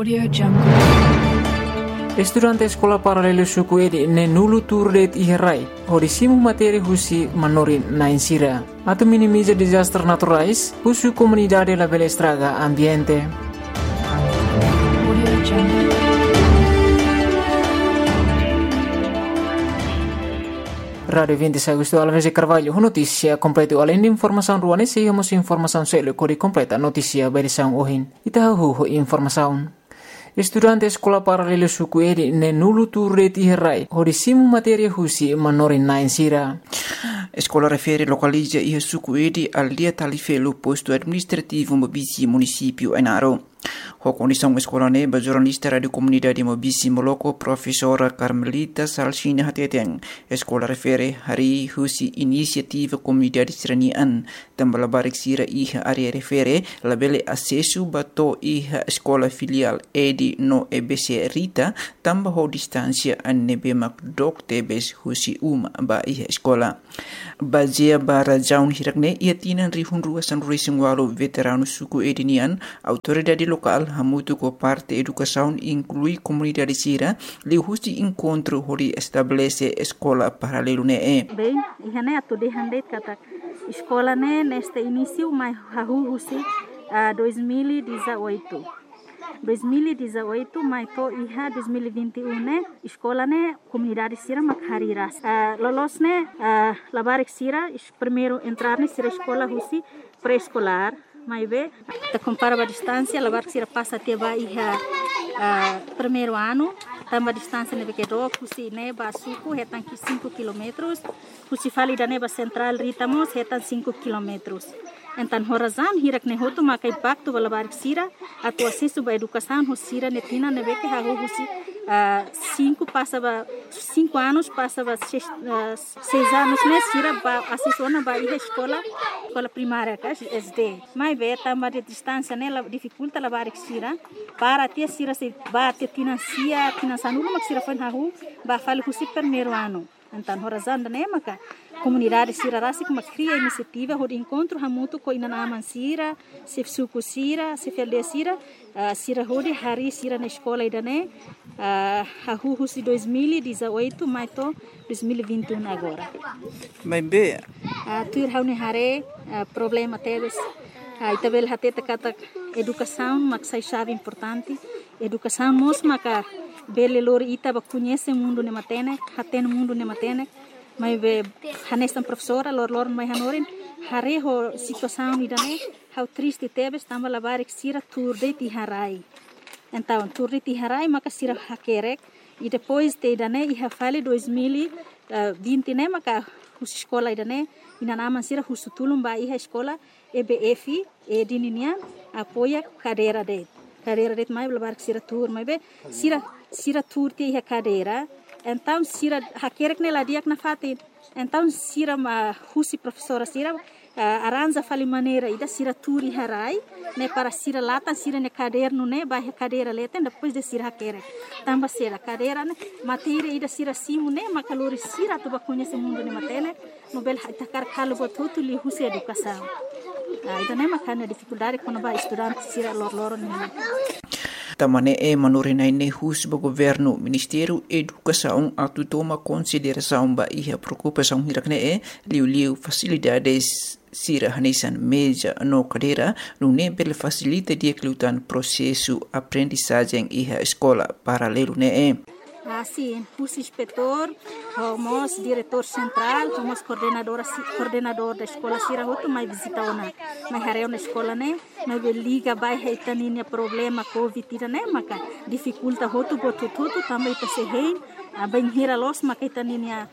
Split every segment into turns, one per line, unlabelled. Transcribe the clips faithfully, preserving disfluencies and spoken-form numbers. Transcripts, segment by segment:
Audio Jungle.
Estudante sekolah paralelo suku edi ne nulu turdet iherai. Hodisimu materi husi manorin na insira. Atau minimiza disaster naturais, husu comunidade la bela estraga ambiente.
Audio Jungle.
Radio vinte Agosto Alves de Carvalho, notícia completa. Além de informação ruane, seguimos informação selo cori completa notícia berisão ohin. Itahu informação. Estudante sekolah paralelo suku edi ne nulu turret iherai. Hodisimu materia husi manorin na insira.
Escola refere localiza e suku edi al dia talifelo posto administrativo Mobisi município Ainaro. A condição escola neba jornalista radio comunidade Mobisi Moloko professora Carmelita Salsina Hateteng. Escola refere hari husi inisiativa comunidade seranian tambah barik sira iha area refere labele acesso bato iha escola filial edi no E B C Rita tambah ho distância anebe makdok tebes husi uma ba iha escola. Bazia bara jaun hirakne ia tinan rihun ruasan racing walo veterano suku edinian autoridade local hamutu ko parte educação inclui comunidade sira li husi encontro hori estabelece escola paralelo ne e.
Bem, ihane atu de handet kata escola ne neste início mai hahu husi uh, dois mil e dezoito. dois mil e dezoito mai to iha dois mil e vinte e um ne escola ne comunidade sira makhariras uh, lolos ne uh, labarik sira primeiro entrar ne sira escola husi pré-escolar mai be ta compara a distância labarik sira passa até ba iha uh, primeiro ano tamba distância ne que do husi ne ba suku hetan ki cinco quilômetros husi fali da ne ba central ritamos hetan cinco quilômetros. Então, horazan hirak ne hotu maka impacto bala barik sira atu acesso ba educação hosira netina nebe que hago husi cinco passa ba cinco anos passa ba seis, uh, seis anos ne sira ba acesso na ba iha escola escola primária ka S D mai be tamba de distância ne la dificulta la barik sira para ter sira se ba te financia financiando mak sira fan hago ba fali husi primeiro ano. Então, horazan ne maka comunidade sira rasi que cria iniciativa de encontro hamutu ko inanaman sira se suku sira se felde sira uh, sira hodi hari sira na escola idane uh, hahu husi dois mil e dezoito mai to dois mil e vinte e um agora
Mas be
uh, tuir haune hare uh, problema teves uh, itabel hateta kata educação mak sai chave importante educação mos maka bele lor ita ba conhece mundo ne matene haten mundo ne matene mai be hanestan professora lor lor mai hanorin hare ho situação idane how triste tebes tamba labarik sira turde ti harai então turde ti harai maka sira hakerek e depois te idane iha fale dois mil e vinte ne maka hus escola idane inanaman sira husutulum ba iha escola E B F e dininian apoia cadeira de cadeira de mai labarik sira tur mai be sira sira tur ti iha cadeira. Então, sira hakerek ne la diak na fatin. Então, sira ma husi professora sira uh, aranja fali maneira ida sira turi harai ne para sira latan sira ne caderno ne ba cadeira leten depois de sira hakerek. Tamba sira cadeira ne matéria ida sira simu ne makalori sira tu ba conhece mundo ne matene no bel takar kalu botutu li husi educação. Uh, ida ne makana dificuldade quando ba estudante sira lor lor ne.
Tamane e manorinai ne hus ba governo Ministério Educação atu toma consideração ba iha preocupação hirakne e liu liu facilidades sira hanesan meja no cadeira no ne bel facilita dia klutan processo aprendizagem iha escola paralelo ne e.
Assim, o inspetor, o diretor central, o coordenador, coordenador da escola Sira Hoto, mas visita ona, mas hareu na escola né, mas liga vai reitaninya problema Covid né, maka dificulta Hoto botu tudo também tá se rein, a bem hira los maka itaninya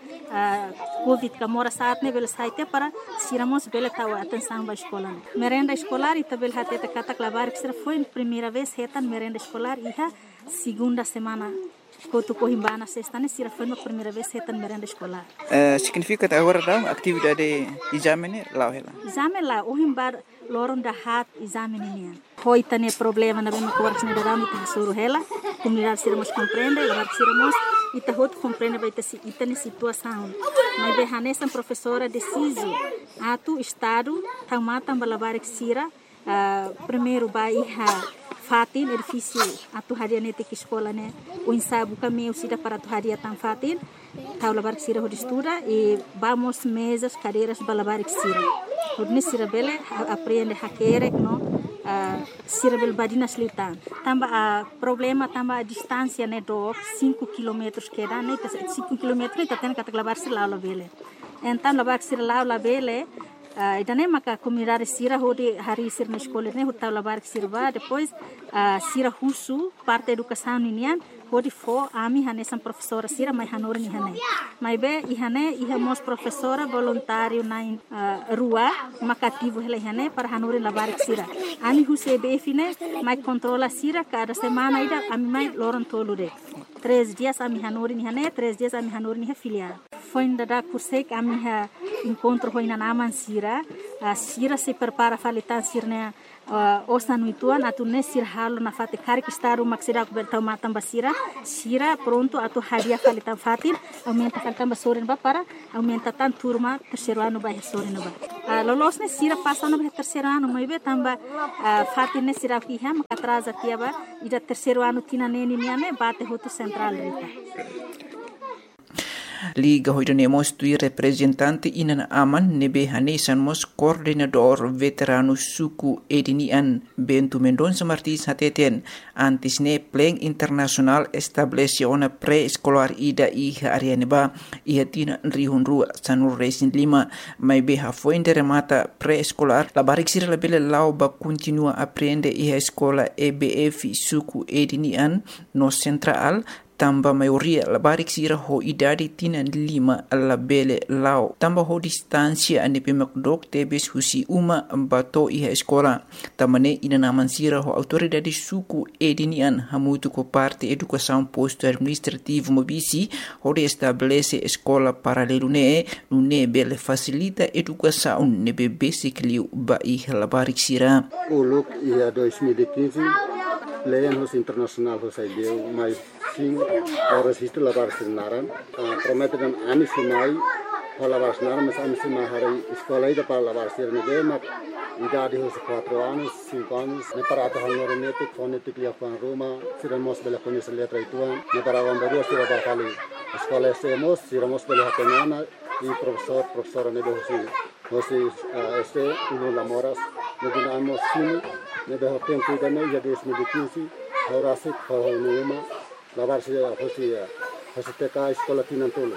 Covid kamora saat né, bela saite para Siramos bela tawa atenção ba escola. Merenda escolar e tabel hate ta kata klavar que foi primeira vez retan merenda escolar iha segunda semana. Kotu Cohimbana sexta ne sira foi a primeira vez retan merenda escolar.
Uh, significa agora da atividade exame lá ela.
Exame lá o himbar loron da hat exame ne. Hoi tane problema na bema covarx ne da ta suru hela. Comunidade sira mos compreende, lá sira mos ita hot compreende vai ter itane situação. Mas be hanesan professora deciso atu estado tamata balabarik sira uh, primeiro ba iha fatin edifício atu hadia nete que escola né o ensaio caminho sida para tu hadia tan fatin tau labar que sira estuda e vamos mesas cadeiras balabar que sira hodne sira bele aprende hakere no uh, sira bel badina slitan tamba a uh, problema tamba a distância né do cinco quilômetros que dá né cinco quilômetros tá tendo que labar sira lá bele então labar sira lá bele Uh, idane maka comunidade sira hodi hari sir na escola ne hota labar sirva depois uh, sira husu parte educação ninian hodi fo ami hane sam professora sira mai hanor ni hane mai be ihane ihamos professora voluntário na uh, rua makativo hele hane para hanor labar sira ami huse be fine mai controla sira cada semana ida ami mai loron tolude três dias ami hanor ni hane três dias ami hanor ni filial foi ainda da curso que ami ha encontro foi na naman sira a sira se prepara falitan sirne uh, osa nuituan atu ne sir halo na fate kari que está uma sira coberta matam basira sira pronto atu hadia falitan fatin aumenta falitan basorin ba para aumenta tan turma terceiro ano ba sorin ba uh, lolos ne sira passa no terceiro ano mai be tamba uh, fatin ne sira ki ha atrasa tiaba ida terceiro ano tina ne ni ne bate hotu central rita
Liga hoidanemos tui representante inan aman nebe hanesan mos coordenador veterano suku edinian Bentu Mendonça Martins hateten antis ne pleng internasional estableciona pre-escolar ida iha arianeba iha tina rihun rua sanur resin lima mai beha fuente remata pre-escolar la barik sira labele lau ba continua aprende iha escola E B F suku edinian no central tamba maioria la barik sira ho idadi tina lima la bele lau tamba ho distancia ane pemakdok tebes husi uma bato iha escola tamane ina naman sira ho autoridade suku edinian hamutu ko parte educação posto administrativo mobisi ho de estabelece escola paralelo ne ne bele facilita educação ne bebese kliu ba iha la barik sira
uluk ia dois mil e quinze Lenos internasional ho sai deu mai sim horas isto lavar sinaran promete dan ani simai lavar sinaran mas ani simai hari escola ida para lavar sirne de mak idade ho quatro anos cinco anos ne para ata hanor nete fonetic lia fan Roma siramos bela conhecer letra ituan ne para vamberio sira para fali escola semos siramos bela hatenana e professor professora ne do si hosi este uno lamoras ne dinamos sim ne do tempo ida ne ya dois mil e quinze horasik ho numa lavar se hosi hosi teka escola tinantolo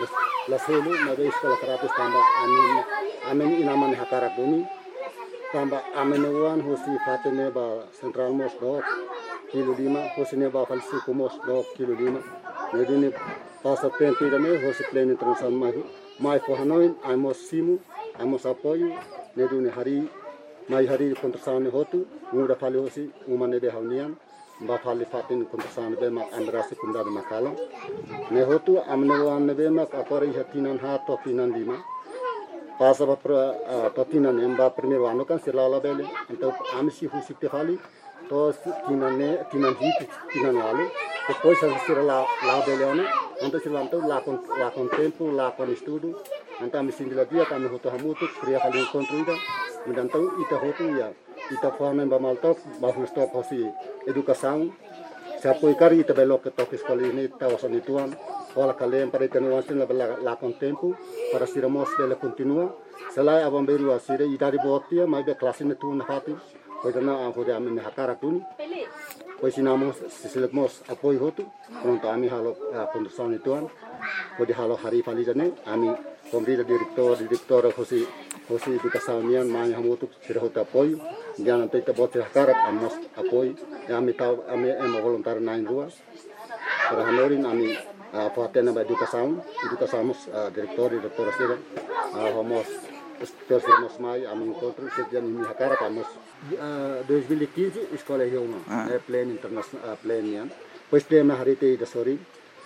la selu na de escola karate tamba amin amin inaman hakara buni tamba amin wan hosi fatene ba central mos do kilo lima hosi ne ba falsi kumos do kilo lima ne dini pasa tempo ida ne hosi plane international mai mai fo hanoin amos simu amos apoio ne dini hari mai hari kontrasane hotu muda fali hosi umane de haunian ba fali fatin kontrasane be ma andrasi kunda de makala ne hotu amne wan be ma akori hatinan ha to tinan lima pasa ba to tinan emba primeiro ano kan silala bele então amsi hosi te fali to tinan ne tinan hit tinan wale depois a sira la la bele ano então sila então la con la con tempo la con estudo então amsi dia dia kami hotu hamutu pria fali encontrida então ita hotu ya ita forma ba maltop ba stop hosi educação se apoiar ita belo que toque escola ini tawasan ituan wala kalem para ita nuansin la la con tempo para siramos bela continua selai abam beru asire ita di botia mai be classe ne tu na hati pois na a hode amen hakara tuni pois sinamos sisilemos apoio hotu pronto ami halo condução ituan pode halo hari fali jane ami kombrida direktor direktor hosi hosi educação nian mai hamutu sira hota apoio dia nanti kita bote hakarat amos apoio ami tau ami emo voluntário na rua para hanorin ami fatena ba educação educação direktor direktor sira homos terceiro mai ami encontro sejak ini hakarat amos dois mil e quinze escola Rioma é pleno internacional pleno nian pois pleno hari te da sori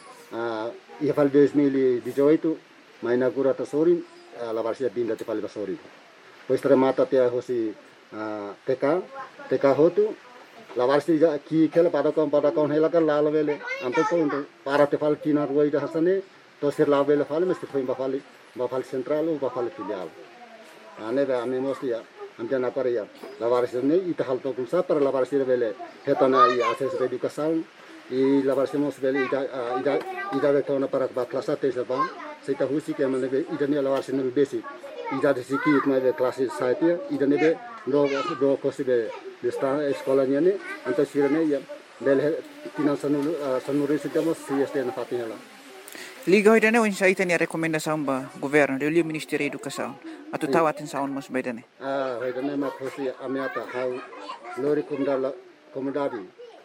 ia fal dois mil e dezoito mai inaugura ta sori la varsia binda te fali basori pois remata te hosi T K T K hotu la varsia ki kela pada kon pada kon hela kan la vele anto to para te fal kina ruai da hasane to sir la vele fali mesti foi ba fali ba fali central ou ba fali filial ane ba ame mostia Andian apa ya? Lavares ini ita hal tokum sa para lavares ini bele hetana i akses educação e lavares mos bele ida ida ida betona para kelas atas apa? Seita husi ke mana be ida ni lavares ini basic. Ida de sikit mai be kelas satu ida ni be do do kosi be desta sekolahnya ni anto sirene ya bele tinan sanulu sanuri sitamos si este na fatihela.
Liga hoy dane on saita ni rekomendasaun ba governo de Liu Ministério da Educação. Atu tawatin saun mos bay dane.
Ah, hoy dane ma kosi amiata hau lori kumdala komodadi.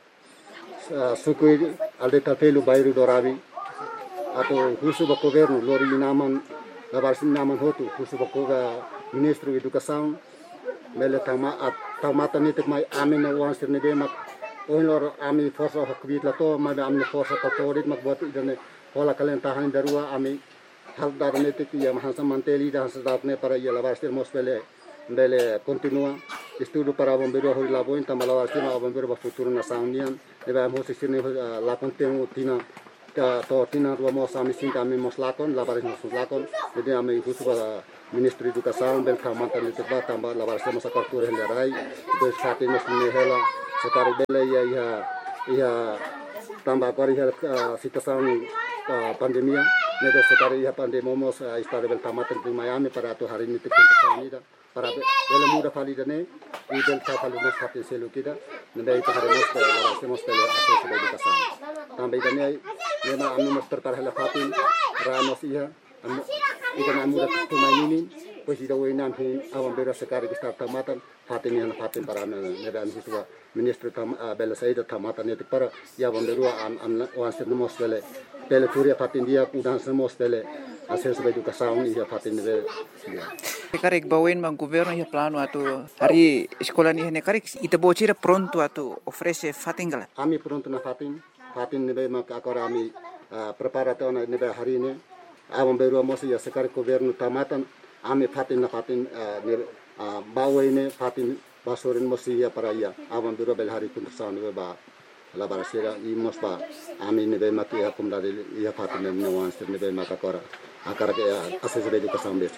Sukui alde tapelu bairu dorabi atau husu ba governo lori naman labarsin naman hotu husu ba koga Ministro Educação mele tama at tamata nitik mai amene wansir ne be mak on lor ami forsa hakbit la to ma amne forsa katorit mak buat idane Hola kalian tahan darua ami hal darne te ya mahasa manteli dan sedatne para ya lavastir mosbele bele continua estudo para bombero hori labo inta malavastir ma bombero ba futuro na saunian deba mo sisine la contenu tina ta to tina ro mo sami sinta ami mos lakon lavaris mos lakon jadi ami husu ba Ministro Educação bel kamanta le teba tamba lavastir mos akartur hendarai do sate mos ne hela sekar bele ya ya ya tambah kori situação pandemia, neda sekarang ya pandemi mos istade bel tamatan di Miami para tu hari ini teknik ini para bela muda fali dane i bel ta fali mos hati selu kita neda itu hari mos bela mos bela akses educação tambah dane neda anu mos tertar hela fatin ramos iya ikan muda tu mainin pues ida wenan hin awam bela sekarang kita tamatan fatin yang fatin para neda anu sudah Ministro tam bela saida tamatan itu para ya bomberua am am wansir mos bela Pele turia fatin dia udah semua pele hasil sebagai educação ia fatin dia.
Karek bawen mang governo ya plano atau hari sekolah ni hene karek ita bocira pronto atau ofrece fatin gala.
Ami pronto na fatin fatin nebe mak agora ami preparato na nebe hari ini. Awam beru amos ya sekarang governo tamatan ami fatin na fatin nebe bawen fatin basurin mosi ya para ya awam beru bel hari pun sana nebe ba la barasera i mosba ami nebe mati ya kumda ya fatin ne wansir nebe maka kora akara ke akses educação besi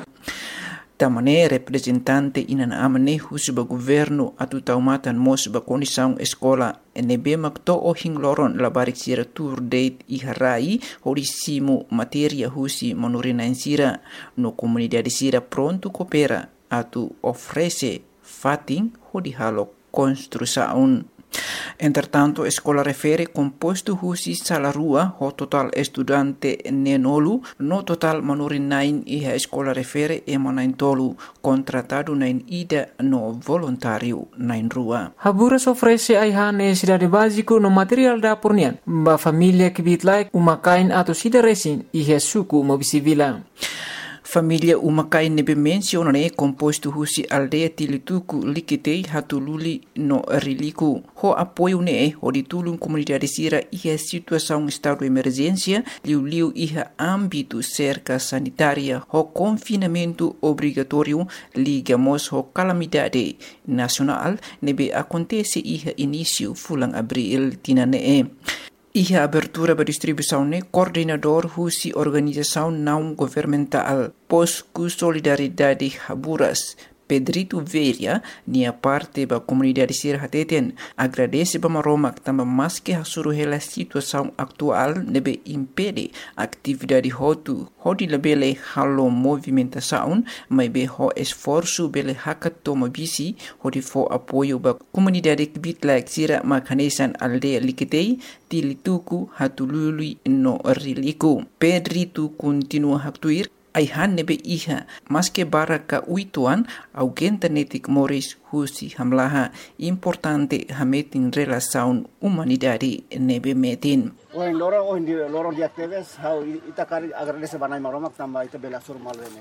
tamane representante inan amane husuba governo atu taumatan mosba condição escola nebe makto o hingloron la barik sira tour date i harai horisimu materia husi manurina sira no comunidade sira pronto coopera atu ofrece fatin hodi halo construção. Entretanto, a escola refere composto husi salarua ho total estudante nenolu, no total manurin nain e a escola refere emanain tolu, contratado nain ida no voluntário nain rua.
Haburas ofrece aiha necessidade básico no material da pornian, ba família que bitlai umakain atau sida resin e a suku mobisivila.
Família umakai nebe menciona ne composto husi aldeia tilituku likitei hatululi no riliku. Ho apoio ne ho ditulung comunidade sira iha situação estado de emergência liu-liu iha âmbito cerca sanitária ho confinamento obrigatório ligamos ho calamidade nacional nebe acontece iha início fulang abril tinane. Iha abertura ba distribuição ne coordenador husi organização não governamental Posku Solidariedade Haburas Pedrito Veria nia parte ba comunidade sir hateten agradece ba maromak tamba maske hasuru hela situação atual nebe impede atividade hotu hodi lebele halo movimentação mai be ho esforço bele hakat toma bisi hodi fo apoio ba comunidade bitlak sira makanesan aldea likitei tilituku hatulului no riliku Pedrito continua haktuir aihan nebe iha maske baraka uituan augenta netik moris husi hamlaha importante hametin relação humanidade nebe metin.
Oin lorong oin di lorong di aktivis how ita kari agradece banai maromak tamba ita bela sur malene.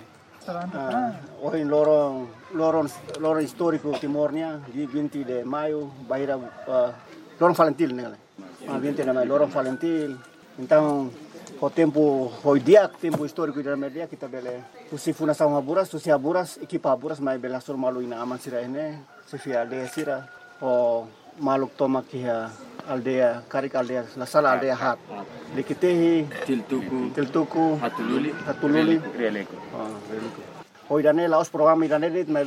Oin lorong lorong lorong historico timornya di vinte de maio baira lorong Valentil nele. vinte de maio lorong Valentil. Então o tempo foi dia tempo histórico da media kita bele usi fundação Haburas usi Haburas equipa Haburas mai bela sur malu ina aman sira ene sifia aldea sira o maluk toma kia aldea karik aldea la sala aldea hat likitehi
tiltuku
tiltuku
hatululi
hatululi
releko
ah releko hoi dane laos programa dane dit mai be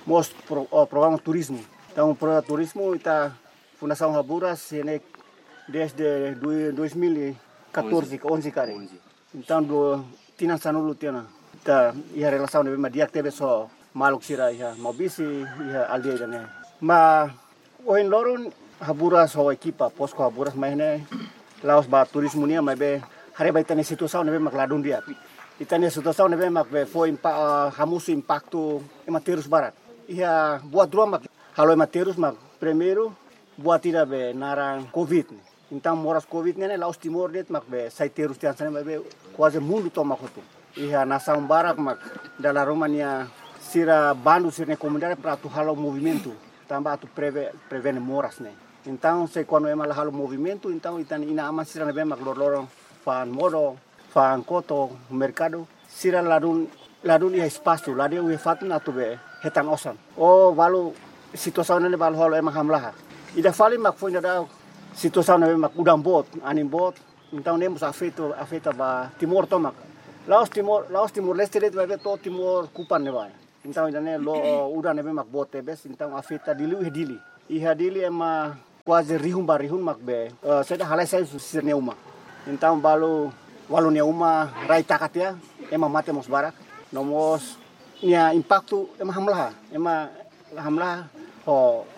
mos pro, oh, programa turismo. Então, programa turismo está Fundação Haburas né, desde dois mil e quatorze, onze cara. Então, do Tina Sanulu Tina, tá e a relação de dia que teve só maluk sira ia mobisi ia aldeia né. Mas hoje loron Haburas ho equipa posko Haburas mais né laos ba turismo nia mas be hari ba itane situação né mak ladun dia. Itane situação né mak be foi impa hamusu impacto ematerus barat. Ia buat dua mak halo ematerus mak primeiro buat tira be narang covid. Então moras covid né laos timor det mak be saiterus tian sana be quase mundo toma kotu. Ia nação barak mak dalam Romania sira bandu sira comunidade para tu halo movimento tambah tu preve prevene moras né. Então se quando é mal halo movimento então itan ina ama sira ne mak lor fan modo fan koto mercado sira ladun ladun ia espaço ladun ia fatu na tu be hetan osan. Oh valu situação ne valu halo ema hamlah. Ida fali mak foi da situação ne mak udang bot anim bot então nemos afeto afeta ba timor tomak. Laos timor laos timor leste det vai to timor kupan ne vai. Então ainda lo udah nebe mak bote bes então afeta dili e dili. Iha dili ema quase rihum barihum mak be. Seda halai sai sirne uma. Então balu walu ne uma rai takatia ema mate mos barak. Nomos nia impacto ema hamlah. Ema hamlah ho